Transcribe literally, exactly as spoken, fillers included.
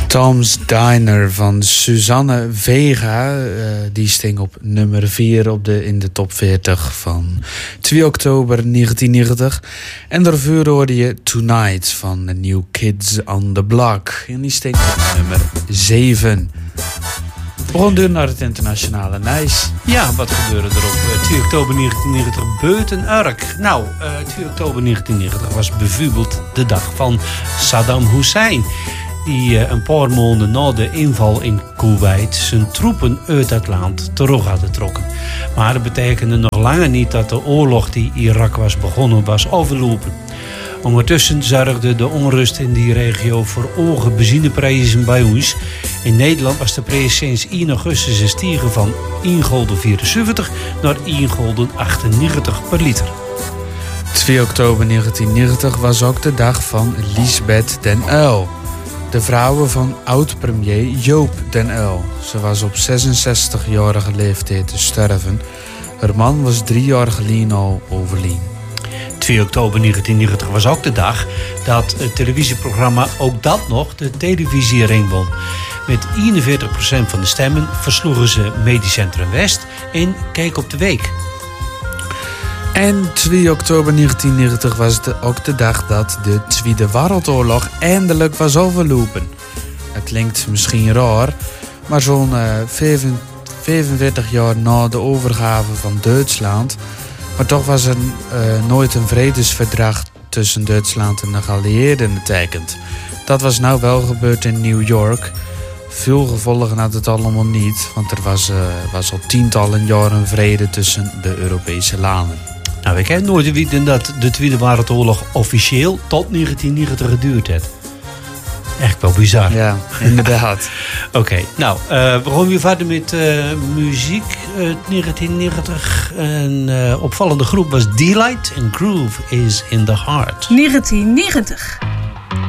Tom's Diner van Suzanne Vega. Uh, die sting op nummer vier op de, in de top veertig van twee oktober negentien negentig. En daarvoor hoorde je Tonight van The New Kids on the Block. En die sting op nummer zeven. We gaan door naar het internationale nieuws. Ja, wat gebeurde er op twee oktober negentien negentig buiten Urk? Nou, uh, twee oktober negentien negentig was bijvoorbeeld de dag van Saddam Hussein. Die uh, een paar maanden na de inval in Kuwait zijn troepen uit dat land terug hadden trokken. Maar dat betekende nog langer niet dat de oorlog die Irak was begonnen was overlopen. Ondertussen zorgde de onrust in die regio voor hoge benzineprijzen bij ons. In Nederland was de prijs sinds één augustus gestegen van één gulden vierenzeventig naar één gulden achtennegentig per liter. twee oktober negentien negentig was ook de dag van Liesbeth den Uyl. De vrouw van oud-premier Joop den Uyl. Ze was op zesenzestigjarige leeftijd te sterven. Haar man was drie jaar geleden al overleden. twee oktober negentien negentig was ook de dag dat het televisieprogramma Ook Dat Nog de televisiering won. Met eenenveertig procent van de stemmen versloegen ze Medisch Centrum West en Kijk op de Week. En twee oktober negentien negentig was de, ook de dag dat de Tweede Wereldoorlog eindelijk was overlopen. Dat klinkt misschien raar, maar zo'n uh, vijfenveertig jaar na de overgave van Duitsland. Maar toch was er uh, nooit een vredesverdrag tussen Duitsland en de geallieerden getekend. Dat was nou wel gebeurd in New York. Veel gevolgen had het allemaal niet, want er was, uh, was al tientallen jaren vrede tussen de Europese landen. Nou, ik heb nooit geweten dat de Tweede Wereldoorlog officieel tot negentien negentig geduurd heeft. Echt wel bizar. Ja, inderdaad. Oké, okay, nou, uh, we gaan weer verder met uh, muziek uit negentien negentig. Een uh, opvallende groep was Delight en Groove is in the Heart. negentien negentig.